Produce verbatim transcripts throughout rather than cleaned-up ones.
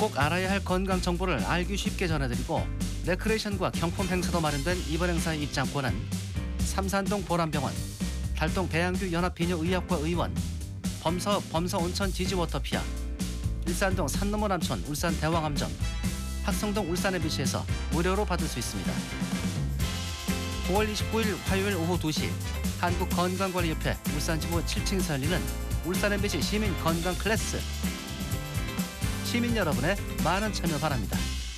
꼭 알아야 할 건강 정보를 알기 쉽게 전해드리고 레크레이션과 경품 행사도 마련된 이번 행사의 입장권은 삼산동 보람병원, 달동 배양규 연합비뇨의학과 의원, 범사읍 범서온천 지지워터피아, 일산동 산너머 남촌 울산 대왕함정, 학성동 울산 엠비씨에서 무료로 받을 수 있습니다. 구월 이십구일 화요일 오후 두 시 한국건강관리협회 울산지부 칠 층에서 열리는 울산 엠비씨 시민 건강 클래스. 시민 여러분의 많은 참여 바랍니다.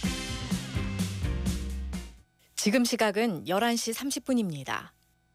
지금 시각은 열한 시 삼십 분입니다.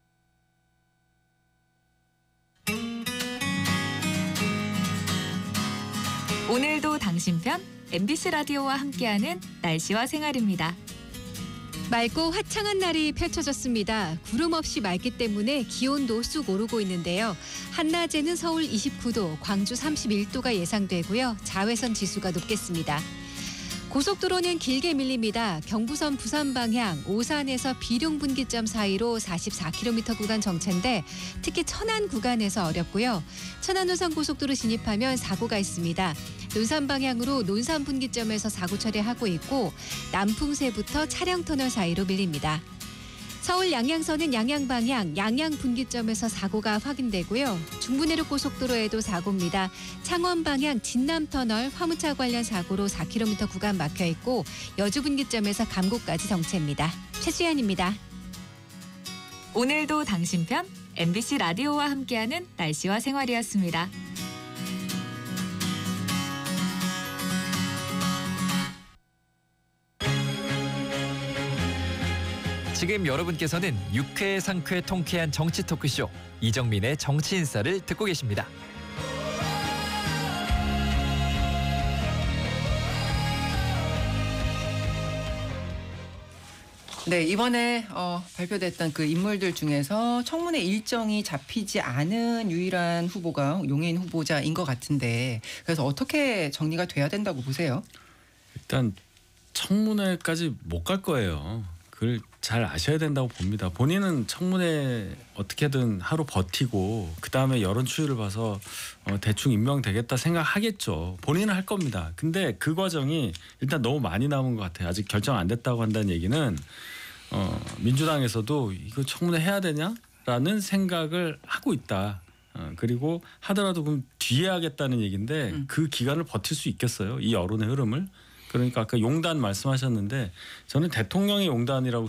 오늘도 당신 편 엠비씨 라디오와 함께하는 날씨와 생활입니다. 맑고 화창한 날이 펼쳐졌습니다. 구름 없이 맑기 때문에 기온도 쑥 오르고 있는데요. 한낮에는 서울 이십구 도, 광주 삼십일 도가 예상되고요. 자외선 지수가 높겠습니다. 고속도로는 길게 밀립니다. 경부선 부산 방향 오산에서 비룡 분기점 사이로 사십사 킬로미터 구간 정체인데 특히 천안 구간에서 어렵고요. 천안 노산 고속도로 진입하면 사고가 있습니다. 논산 방향으로 논산 분기점에서 사고 처리하고 있고 남풍세부터 차량터널 사이로 밀립니다. 서울 양양선은 양양 방향 양양 분기점에서 사고가 확인되고요. 중부내륙 고속도로에도 사고입니다. 창원 방향 진남터널 화물차 관련 사고로 사 킬로미터 구간 막혀 있고 여주 분기점에서 감곡까지 정체입니다. 최수연입니다. 오늘도 당신 편 엠비씨 라디오와 함께하는 날씨와 생활이었습니다. 지금 여러분께서는 유쾌 상쾌 통쾌한 정치 토크쇼 이정민의 정치인싸를 듣고 계십니다. 네, 이번에 어, 발표됐던 그 인물들 중에서 청문회 일정이 잡히지 않은 유일한 후보가 용해인 후보자인 것 같은데 그래서 어떻게 정리가 돼야 된다고 보세요? 일단 청문회까지 못 갈 거예요. 그걸 잘 아셔야 된다고 봅니다. 본인은 청문회 어떻게든 하루 버티고 그다음에 여론 추이를 봐서 어, 대충 임명되겠다 생각하겠죠. 본인은 할 겁니다. 근데 그 과정이 일단 너무 많이 남은 것 같아요. 아직 결정 안 됐다고 한다는 얘기는 어, 민주당에서도 이거 청문회 해야 되냐라는 생각을 하고 있다. 어, 그리고 하더라도 그럼 뒤에 하겠다는 얘기인데 음. 그 기간을 버틸 수 있겠어요? 이 여론의 흐름을. 그러니까 아까 용단 말씀하셨는데 저는 대통령의 용단이라고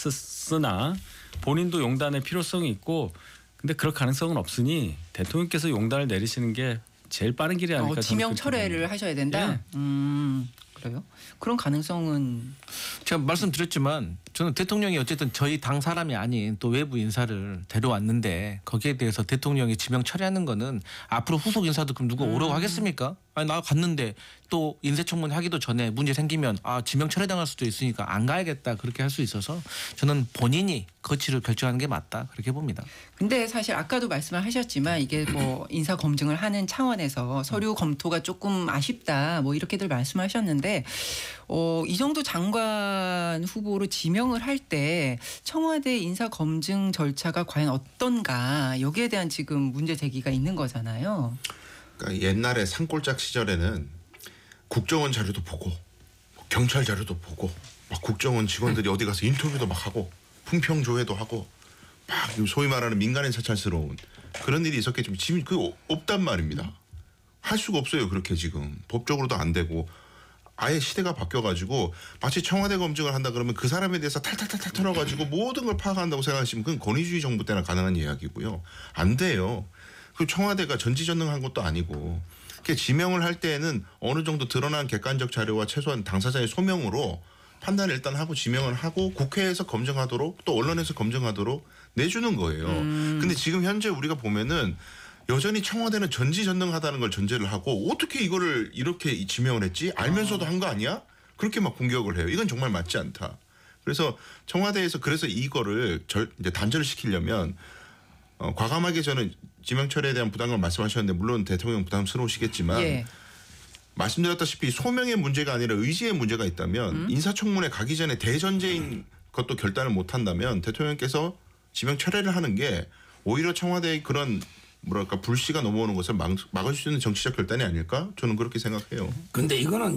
생각했으나 본인도 용단의 필요성이 있고 근데 그럴 가능성은 없으니 대통령께서 용단을 내리시는 게 제일 빠른 길이 아닐까. 어, 지명 철회를 하셔야 된다? 네. 음, 그래요? 그런 가능성은 제가 말씀드렸지만 저는 대통령이 어쨌든 저희 당 사람이 아닌 또 외부 인사를 데려왔는데 거기에 대해서 대통령이 지명 처리하는 거는 앞으로 후속 인사도 그럼 누가 오라고 하겠습니까? 아니 나 갔는데 또 인사청문회 하기도 전에 문제 생기면 아 지명 철회당할 수도 있으니까 안 가야겠다 그렇게 할 수 있어서 저는 본인이 거취를 결정하는 게 맞다 그렇게 봅니다. 근데 사실 아까도 말씀을 하셨지만 이게 뭐 인사 검증을 하는 차원에서 서류 검토가 조금 아쉽다 뭐 이렇게들 말씀하셨는데 어, 이 정도 장관 후보로 지명을 할 때 청와대 인사 검증 절차가 과연 어떤가 여기에 대한 지금 문제 제기가 있는 거잖아요. 그러니까 옛날에 산골짝 시절에는 국정원 자료도 보고 경찰 자료도 보고 막 국정원 직원들이 어디 가서 인터뷰도 막 하고 품평 조회도 하고 막 소위 말하는 민간인 사찰스러운 그런 일이 있었겠지만 지금 그 없단 말입니다. 할 수가 없어요. 그렇게 지금 법적으로도 안 되고 아예 시대가 바뀌어가지고 마치 청와대 검증을 한다 그러면 그 사람에 대해서 탈탈탈탈 털어가지고 모든 걸 파악한다고 생각하시면 그건 권위주의 정부 때나 가능한 이야기고요. 안 돼요. 그 청와대가 전지전능한 것도 아니고 지명을 할 때에는 어느 정도 드러난 객관적 자료와 최소한 당사자의 소명으로 판단을 일단 하고 지명을 하고 국회에서 검증하도록 또 언론에서 검증하도록 내주는 거예요. 음. 근데 지금 현재 우리가 보면은 여전히 청와대는 전지전능하다는 걸 전제를 하고 어떻게 이거를 이렇게 지명을 했지? 알면서도 한 거 아니야? 그렇게 막 공격을 해요. 이건 정말 맞지 않다. 그래서 청와대에서 그래서 이거를 절, 이제 단절을 시키려면 어, 과감하게 저는 지명 처리에 대한 부담감을 말씀하셨는데 물론 대통령 부담스러우시겠지만 예. 말씀드렸다시피 소명의 문제가 아니라 의지의 문제가 있다면 음? 인사청문회 가기 전에 대전제인 것도 결단을 못한다면 대통령께서 지명 철회를 하는 게 오히려 청와대의 그런 뭐랄까 불씨가 넘어오는 것을 막, 막을 수 있는 정치적 결단이 아닐까? 저는 그렇게 생각해요. 근데 이거는